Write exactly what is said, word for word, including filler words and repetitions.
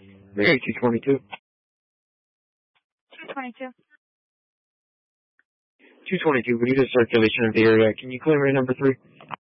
Hey, two twenty-two. two twenty-two. two twenty-two, we need a circulation of the area. Can you claim rate number three?